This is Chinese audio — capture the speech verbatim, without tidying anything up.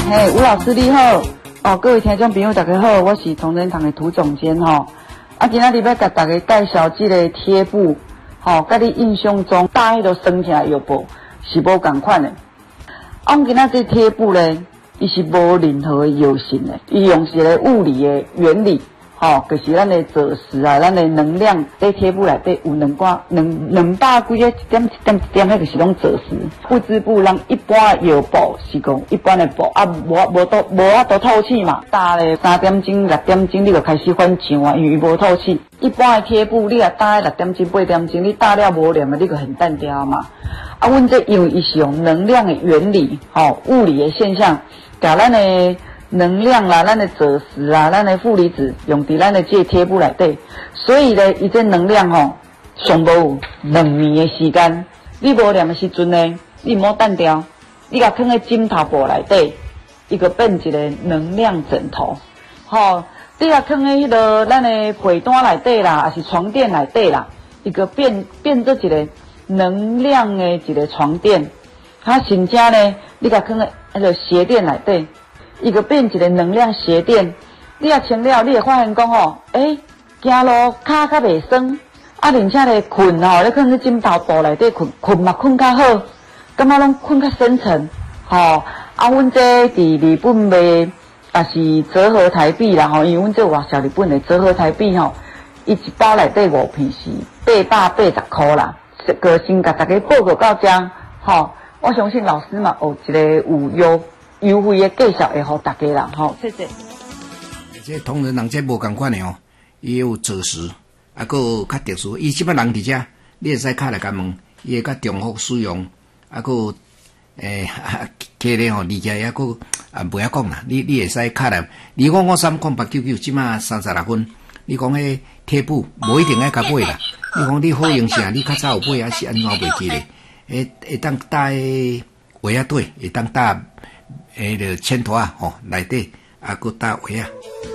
嘿，吴老师你好，哦，各位听众朋友大家好，我是同仁堂的涂总监吼。啊，今仔日要甲大家介绍这个贴布，吼、哦，甲你印象中搭迄个生起来药布是无同款的。啊，我今仔这贴布咧，伊是无任何的药性的，伊用是个物理的原理。吼、哦，就是咱的择时啊，咱的能量在贴布内底有两挂两两百几个一点一点一点，迄个是拢择时。不织布咱一般的药布是讲一般的布啊，无无都无法度透气嘛。搭咧三点钟、六点钟你就开始翻墙啊，因为无透气。一般的贴布你啊搭六点钟、八点钟，你搭了无凉的，你就很单调嘛。啊，阮这因为伊是用能量的原理，吼、哦，物理的现象，甲咱的能量啦，咱的择时啊，咱的负离子用伫咱的这贴布内底，所以咧，伊这能量吼、哦，上无有两年的时间。你无念的时阵呢，你莫单调，你甲放在枕头布内底，伊个变一个能量枕头。吼、哦，你甲放在迄个咱的被单内底啦，还是床垫内底啦，伊个变变做一个能量的一个床垫。它甚至呢，你甲放在迄个鞋垫内底。伊个变一个能量鞋垫，你若穿了，你会发现讲吼，诶，行路骹较袂酸，啊，而且咧困吼，咧放伫枕头布内底困，困嘛困较好，感觉拢困较深沉，吼、哦。啊，阮这伫日本卖，也是折合台币啦吼，因为阮这外销日本的折合台币吼，伊一包内底五片是八百八十块啦。个先甲大家报告到这，吼、哦，我相信老师嘛有一个有优。优惠的介绍会互大家啦，吼，谢谢。 这同仁人这无共款的哦，伊有择时，啊，佮较特殊。伊即摆人伫遮，你会使敲来甲问，伊会较重复使用，啊，佮诶，摕咧吼，而且也佮啊，袂晓讲啦。你你会使敲来，二五五三空八九九，即马三十六分。你讲迄贴布，无一定爱甲买啦。你讲你好用啥？你较早有买还是安怎袂记咧？会会当搭诶鞋仔底，会当搭。诶，就铅拖啊，吼，内底啊，佮搭鞋啊。